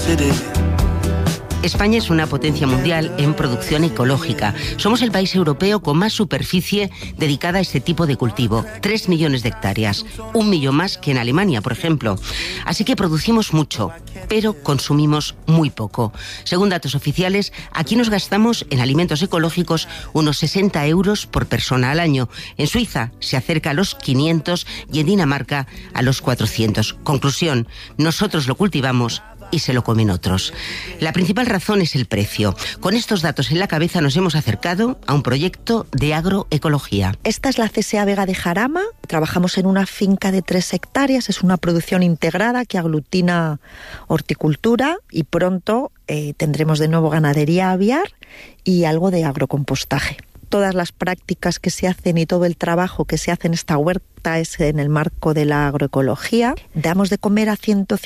city. España es una potencia mundial en producción ecológica. Somos el país europeo con más superficie dedicada a este tipo de cultivo. 3 millones de hectáreas. 1 millón más que en Alemania, por ejemplo. Así que producimos mucho, pero consumimos muy poco. Según datos oficiales, aquí nos gastamos en alimentos ecológicos unos 60 euros por persona al año. En Suiza se acerca a los 500 y en Dinamarca a los 400. Conclusión, nosotros lo cultivamos y se lo comen otros. La principal razón es el precio. Con estos datos en la cabeza nos hemos acercado a un proyecto de agroecología. Esta es la CSA Vega de Jarama. Trabajamos en una finca de 3 hectáreas. Es una producción integrada que aglutina horticultura y pronto tendremos de nuevo ganadería aviar y algo de agrocompostaje. Todas las prácticas que se hacen y todo el trabajo que se hace en esta huerta es en el marco de la agroecología. Damos de comer a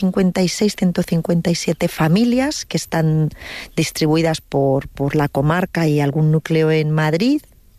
157 familias que están distribuidas por la comarca y algún núcleo en Madrid.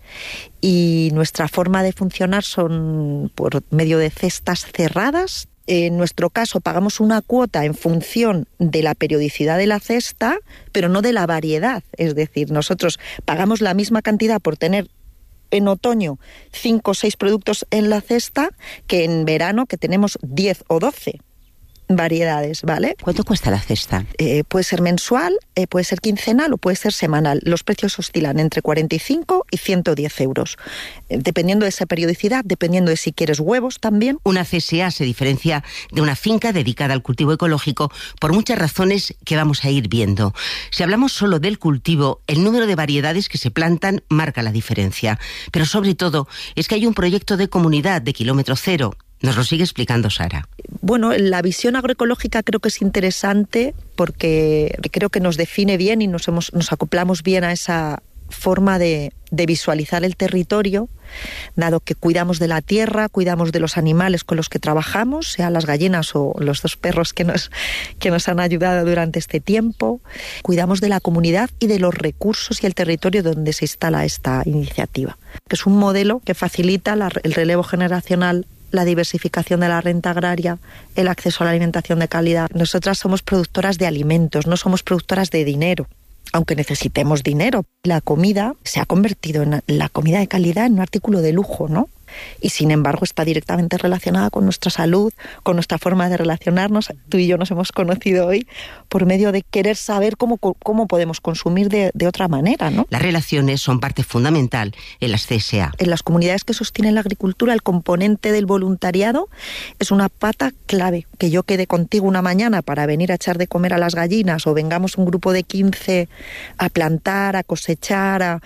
Y nuestra forma de funcionar son por medio de cestas cerradas. En nuestro caso pagamos una cuota en función de la periodicidad de la cesta, pero no de la variedad. Es decir, nosotros pagamos la misma cantidad por tener en otoño 5 o 6 productos en la cesta que en verano, que tenemos 10 o 12 variedades, ¿vale? ¿Cuánto cuesta la cesta? Puede ser mensual, puede ser quincenal o puede ser semanal. Los precios oscilan entre 45 y 110 euros, dependiendo de esa periodicidad, dependiendo de si quieres huevos también. Una CSA se diferencia de una finca dedicada al cultivo ecológico por muchas razones que vamos a ir viendo. Si hablamos solo del cultivo, el número de variedades que se plantan marca la diferencia. Pero sobre todo es que hay un proyecto de comunidad de kilómetro cero. Nos lo sigue explicando Sara. Bueno, la visión agroecológica creo que es interesante porque creo que nos define bien y nos acoplamos bien a esa forma de visualizar el territorio, dado que cuidamos de la tierra, cuidamos de los animales con los que trabajamos, sean las gallinas o los 2 perros que nos han ayudado durante este tiempo. Cuidamos de la comunidad y de los recursos y el territorio donde se instala esta iniciativa, que es un modelo que facilita el relevo generacional, la diversificación de la renta agraria, el acceso a la alimentación de calidad. Nosotras somos productoras de alimentos, no somos productoras de dinero, aunque necesitemos dinero. La comida se ha convertido en la comida de calidad en un artículo de lujo, ¿no? Y sin embargo está directamente relacionada con nuestra salud, con nuestra forma de relacionarnos. Tú y yo nos hemos conocido hoy por medio de querer saber cómo podemos consumir de otra manera, ¿no? Las relaciones son parte fundamental en las CSA. En las comunidades que sostienen la agricultura, el componente del voluntariado es una pata clave. Que yo quede contigo una mañana para venir a echar de comer a las gallinas o vengamos un grupo de 15 a plantar, a cosechar,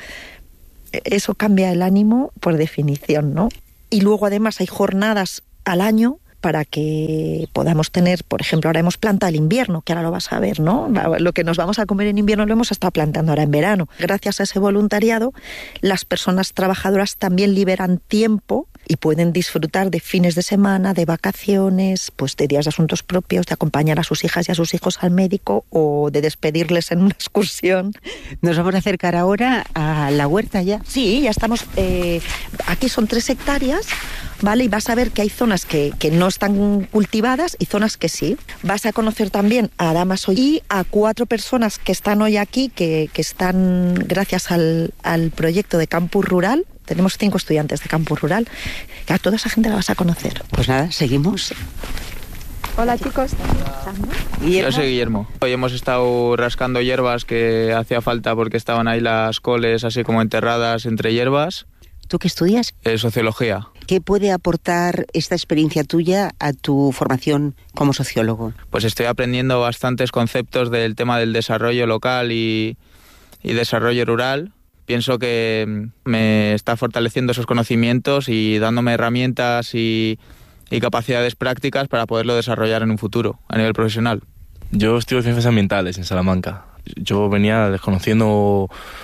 eso cambia el ánimo por definición, ¿no? Y luego además hay jornadas al año para que podamos tener, por ejemplo, ahora hemos plantado el invierno, que ahora lo vas a ver, ¿no? Lo que nos vamos a comer en invierno lo hemos estado plantando ahora en verano. Gracias a ese voluntariado, las personas trabajadoras también liberan tiempo y pueden disfrutar de fines de semana, de vacaciones, pues de días de asuntos propios, de acompañar a sus hijas y a sus hijos al médico o de despedirles en una excursión. Nos vamos a acercar ahora a la huerta ya. Sí, ya estamos. Aquí son 3 hectáreas, ¿vale? Y vas a ver que hay zonas que no están cultivadas y zonas que sí. Vas a conocer también a damas hoy y a 4 personas que están hoy aquí, que están gracias al proyecto de Campus Rural. Tenemos 5 estudiantes de Campus Rural. Que a toda esa gente la vas a conocer. Pues nada, seguimos. Hola chicos. Yo soy Guillermo. Hoy hemos estado rascando hierbas que hacía falta porque estaban ahí las coles así como enterradas entre hierbas. ¿Tú qué estudias? Sociología. ¿Qué puede aportar esta experiencia tuya a tu formación como sociólogo? Pues estoy aprendiendo bastantes conceptos del tema del desarrollo local y desarrollo rural. Pienso que me está fortaleciendo esos conocimientos y dándome herramientas y capacidades prácticas para poderlo desarrollar en un futuro, a nivel profesional. Yo estudio Ciencias Ambientales en Salamanca. Yo venía desconociendo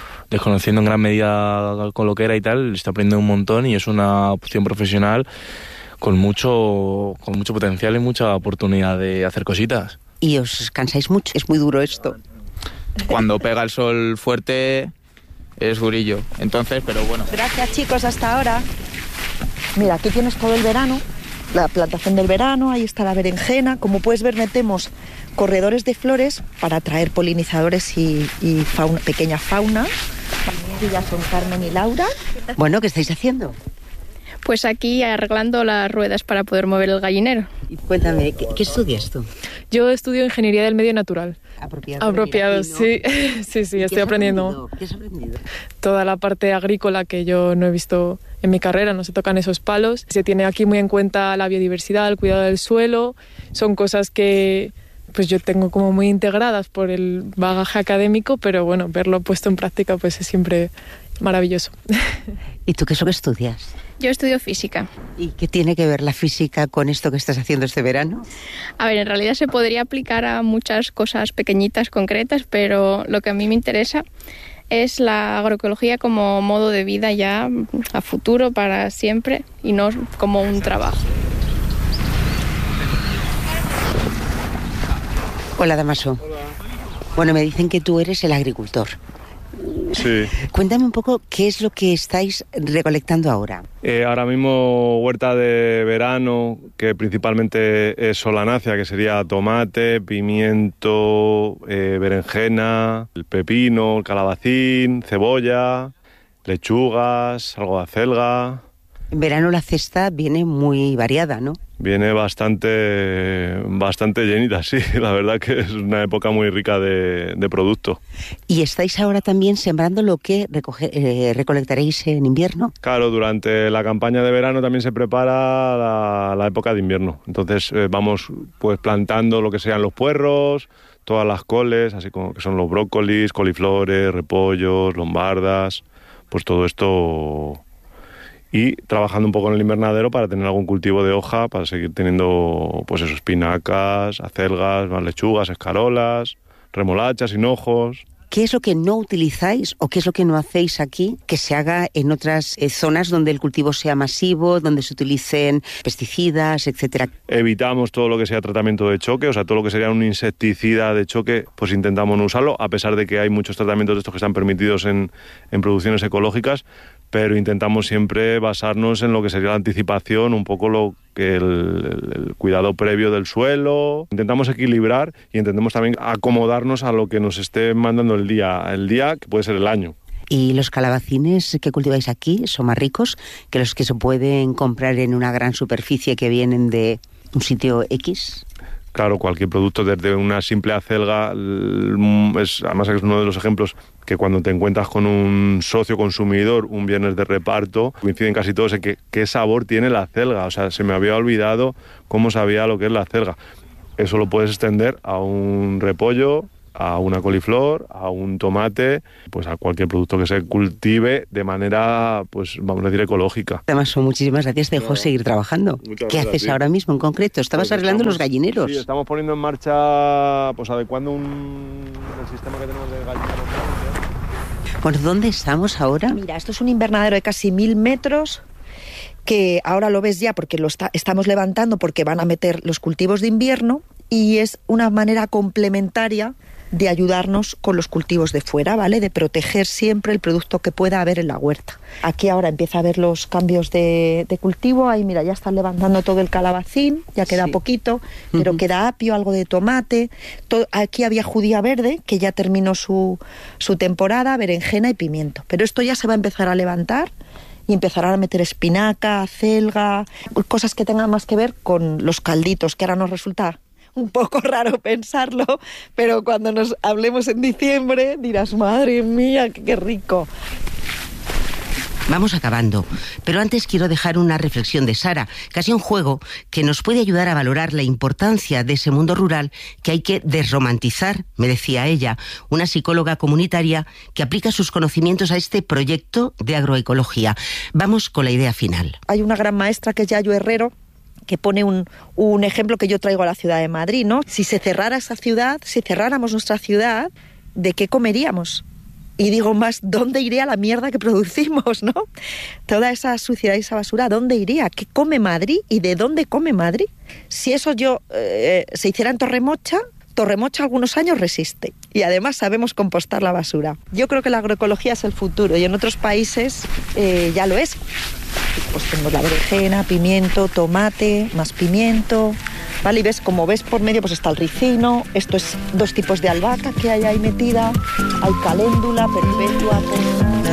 en gran medida con lo que era y tal, estoy aprendiendo un montón y es una opción profesional con mucho potencial y mucha oportunidad de hacer cositas. ¿Y os cansáis mucho? Es muy duro esto. Cuando pega el sol fuerte es durillo, entonces, pero bueno. Gracias chicos, hasta ahora. Mira, aquí tienes todo el verano la plantación del verano, ahí está la berenjena. Como puedes ver, metemos corredores de flores para atraer polinizadores y fauna, pequeña fauna. Y ya son Carmen y Laura. Bueno, ¿qué estáis haciendo? Pues aquí arreglando las ruedas para poder mover el gallinero. Y cuéntame, ¿qué estudias tú? Yo estudio Ingeniería del Medio Natural. Apropiado, sí. Sí, estoy aprendiendo. ¿Qué has aprendido? Toda la parte agrícola que yo no he visto en mi carrera, no se tocan esos palos. Se tiene aquí muy en cuenta la biodiversidad, el cuidado del suelo. Son cosas que pues yo tengo como muy integradas por el bagaje académico, pero bueno, verlo puesto en práctica pues es siempre maravilloso. ¿Y tú qué es lo que estudias? Yo estudio física. ¿Y qué tiene que ver la física con esto que estás haciendo este verano? A ver, en realidad se podría aplicar a muchas cosas pequeñitas, concretas, pero lo que a mí me interesa es la agroecología como modo de vida ya a futuro, para siempre, y no como un trabajo. Hola, Damaso. Hola. Bueno, me dicen que tú eres el agricultor. Sí. Cuéntame un poco qué es lo que estáis recolectando ahora. Ahora mismo huerta de verano, que principalmente es solanácea, que sería tomate, pimiento, berenjena, el pepino, el calabacín, cebolla, lechugas, algo de acelga. En verano la cesta viene muy variada, ¿no? Viene bastante llenita, sí. La verdad que es una época muy rica de producto. ¿Y estáis ahora también sembrando lo que recolectaréis en invierno? Claro, durante la campaña de verano también se prepara la época de invierno. Entonces vamos pues plantando lo que sean los puerros, todas las coles, así como que son los brócolis, coliflores, repollos, lombardas, pues todo esto. Y trabajando un poco en el invernadero para tener algún cultivo de hoja, para seguir teniendo pues eso, espinacas, acelgas, más lechugas, escarolas, remolachas, hinojos. ¿Qué es lo que no utilizáis o qué es lo que no hacéis aquí que se haga en otras zonas donde el cultivo sea masivo, donde se utilicen pesticidas, etcétera? Evitamos todo lo que sea tratamiento de choque, o sea, todo lo que sería un insecticida de choque, pues intentamos no usarlo, a pesar de que hay muchos tratamientos de estos que están permitidos en producciones ecológicas, pero intentamos siempre basarnos en lo que sería la anticipación, un poco lo que el cuidado previo del suelo. Intentamos equilibrar y intentamos también acomodarnos a lo que nos esté mandando el día que puede ser el año. ¿Y los calabacines que cultiváis aquí son más ricos que los que se pueden comprar en una gran superficie que vienen de un sitio X? Claro, cualquier producto, desde una simple acelga, además es uno de los ejemplos que cuando te encuentras con un socio consumidor un viernes de reparto, coinciden casi todos en que qué sabor tiene la acelga. O sea, se me había olvidado cómo sabía lo que es la acelga. Eso lo puedes extender a un repollo, a una coliflor, a un tomate, pues a cualquier producto que se cultive de manera, pues vamos a decir, ecológica. Además, muchísimas gracias, te dejo seguir trabajando. ¿Qué haces ahora mismo en concreto? Estabas arreglando los gallineros. Sí, estamos poniendo en marcha, pues adecuando el sistema que tenemos de gallineros. Bueno, ¿dónde estamos ahora? Mira, esto es un invernadero de casi 1000 metros, que ahora lo ves ya porque estamos levantando porque van a meter los cultivos de invierno, y es una manera complementaria de ayudarnos con los cultivos de fuera, ¿vale? De proteger siempre el producto que pueda haber en la huerta. Aquí ahora empieza a haber los cambios de cultivo. Ahí, mira, ya están levantando todo el calabacín, ya queda poquito, pero queda apio, algo de tomate. Aquí había judía verde, que ya terminó su temporada, berenjena y pimiento. Pero esto ya se va a empezar a levantar y empezarán a meter espinaca, acelga, cosas que tengan más que ver con los calditos, que ahora nos resulta un poco raro pensarlo, pero cuando nos hablemos en diciembre dirás, madre mía, qué rico. Vamos acabando, pero antes quiero dejar una reflexión de Sara, casi un juego que nos puede ayudar a valorar la importancia de ese mundo rural que hay que desromantizar, me decía ella, una psicóloga comunitaria que aplica sus conocimientos a este proyecto de agroecología. Vamos con la idea final. Hay una gran maestra que es Yayo Herrero, que pone un ejemplo que yo traigo a la ciudad de Madrid, ¿no? Si se cerrara esa ciudad, si cerráramos nuestra ciudad, ¿de qué comeríamos? Y digo más, ¿dónde iría la mierda que producimos, no? Toda esa suciedad y esa basura, ¿dónde iría? ¿Qué come Madrid y de dónde come Madrid? Si eso se hiciera en Torremocha algunos años resiste. Y además sabemos compostar la basura. Yo creo que la agroecología es el futuro y en otros países ya lo es. pues tenemos la berenjena, pimiento, tomate, más pimiento, ¿vale? Y ves, como ves por medio, pues está el ricino, esto es 2 tipos de albahaca que hay ahí metida, hay caléndula, perpetua,